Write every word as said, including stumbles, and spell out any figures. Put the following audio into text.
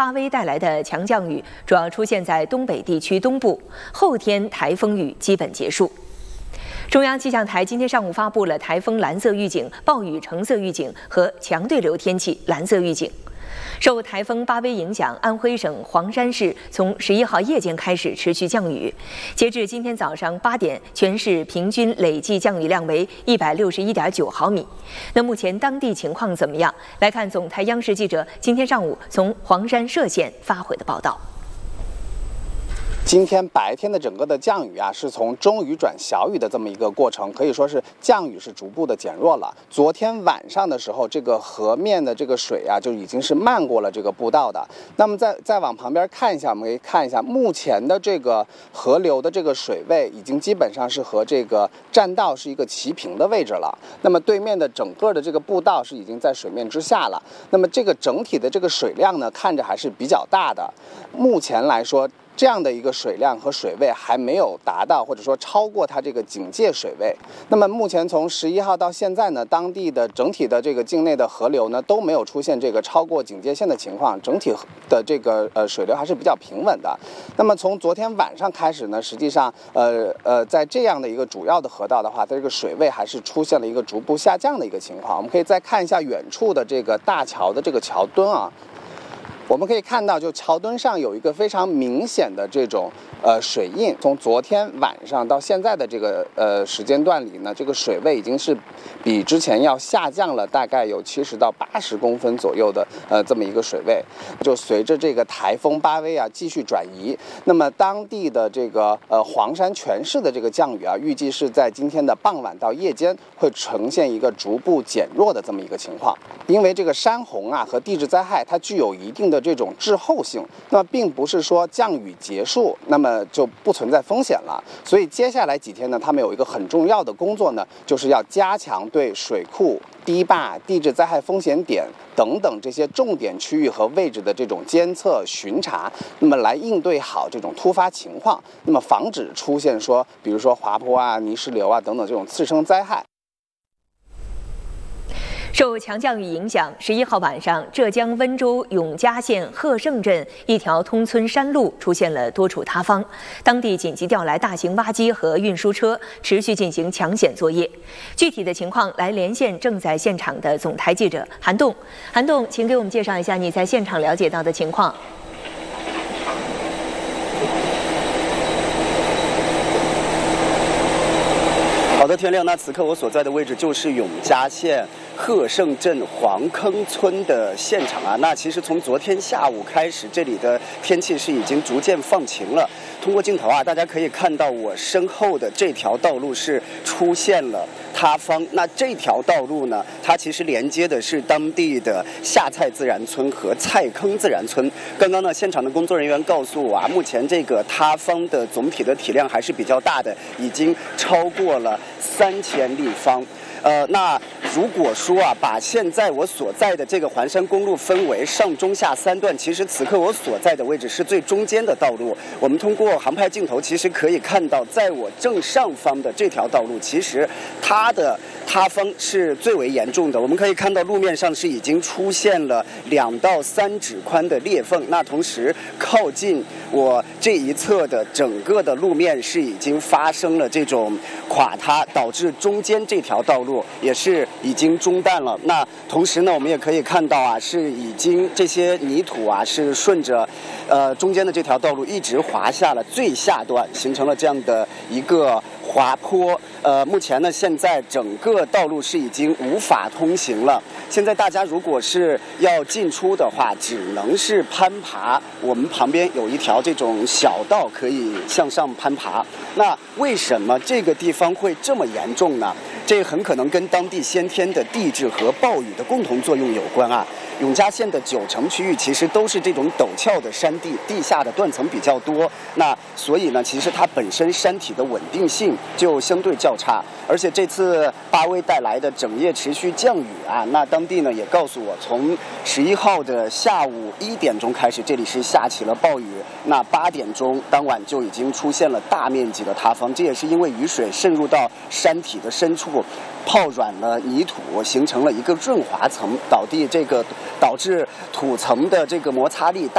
巴威带来的强降雨主要出现在东北地区东部，后天台风雨基本结束。中央气象台今天上午发布了台风蓝色预警、暴雨橙色预警和强对流天气蓝色预警。受台风巴威影响，安徽省黄山市从十一号夜间开始持续降雨，截至今天早上八点，全市平均累计降雨量为一百六十一点九毫米。那目前当地情况怎么样？来看总台央视记者今天上午从黄山歙县发回的报道。 今天白天的整个的降雨啊，是从中雨转小雨的这么一个过程，可以说是降雨是逐步的减弱了。昨天晚上的时候，这个河面的这个水啊，就已经是漫过了这个步道的。那么再再往旁边看一下，我们可以看一下目前的这个河流的这个水位，已经基本上是和这个栈道是一个齐平的位置了。那么对面的整个的这个步道是已经在水面之下了。那么这个整体的这个水量呢，看着还是比较大的。目前来说，这样的一个水量和水位还没有达到，或者说超过它这个警戒水位。那么目前从十一号到现在呢，当地的整体的这个境内的河流呢都没有出现这个超过警戒线的情况，整体的这个呃水流还是比较平稳的。那么从昨天晚上开始呢，实际上呃呃在这样的一个主要的河道的话，它这个水位还是出现了一个逐步下降的一个情况。我们可以再看一下远处的这个大桥的这个桥墩啊。我们可以看到，就桥墩上有一个非常明显的这种呃水印。从昨天晚上到现在的这个呃时间段里呢，这个水位已经是比之前要下降了大概有七十到八十公分左右的呃这么一个水位。就随着这个台风巴威啊继续转移，那么当地的这个呃黄山全市的这个降雨啊，预计是在今天的傍晚到夜间会呈现一个逐步减弱的这么一个情况。因为这个山洪啊和地质灾害它具有一定的这种滞后性，那么并不是说降雨结束，那么就不存在风险了。所以接下来几天呢，他们有一个很重要的工作呢，就是要加强对水库、堤坝、地质灾害风险点等等这些重点区域和位置的这种监测巡查，那么来应对好这种突发情况，那么防止出现说，比如说滑坡啊、泥石流啊等等这种次生灾害。 受强降雨影响，十一号晚上，浙江温州永嘉县贺盛镇一条通村山路出现了多处塌方，当地紧急调来大型挖机和运输车，持续进行抢险作业。具体的情况，来连线正在现场的总台记者韩栋。韩栋，请给我们介绍一下你在现场了解到的情况。 好的，天亮。那此刻我所在的位置就是永嘉县贺盛镇黄坑村的现场啊。那其实从昨天下午开始，这里的天气是已经逐渐放晴了。通过镜头啊，大家可以看到我身后的这条道路是出现了塌方。那这条道路呢，它其实连接的是当地的下蔡自然村和蔡坑自然村。刚刚呢，现场的工作人员告诉我啊，目前这个塌方的总体的体量还是比较大的，已经超过了三千立方。呃，那如果说啊，把现在我所在的这个环山公路分为上中下三段，其实此刻我所在的位置是最中间的道路。我们通过航拍镜头，其实可以看到，在我正上方的这条道路，其实它的塌方是最为严重的。我们可以看到路面上是已经出现了两到三指宽的裂缝。那同时靠近我这一侧的整个的路面是已经发生了这种垮塌，导致中间这条道路也是已经中断了。那同时呢，我们也可以看到啊，是已经这些泥土啊是顺着呃中间的这条道路一直滑下了最下端，形成了这样的一个滑坡。呃，目前呢，现在整个道路是已经无法通行了。现在大家如果是要进出的话，只能是攀爬。我们旁边有一条这种小道可以向上攀爬。那为什么这个地方会这么严重呢？这很可能跟当地先天的地质和暴雨的共同作用有关啊。永嘉县的九成区域其实都是这种陡峭的山地，地下的断层比较多。那所以呢，其实它本身山体的稳定性就相对较差。而且这次巴威带来的整夜持续降雨啊，那当地呢也告诉我，从十一号的下午一点钟开始，这里是下起了暴雨。那八点钟当晚就已经出现了大面积的塌方，这也是因为雨水渗入到山体的深处，泡软了泥土，形成了一个润滑层，导致这个导致土层的这个摩擦力大